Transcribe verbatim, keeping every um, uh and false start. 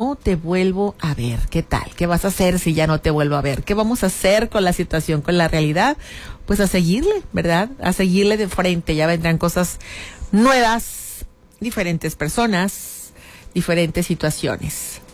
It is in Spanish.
no te vuelvo a ver. ¿Qué tal? ¿Qué vas a hacer si ya no te vuelvo a ver? ¿Qué vamos a hacer con la situación, con la realidad? Pues a seguirle, ¿verdad? A seguirle de frente. Ya vendrán cosas nuevas, diferentes personas, diferentes situaciones.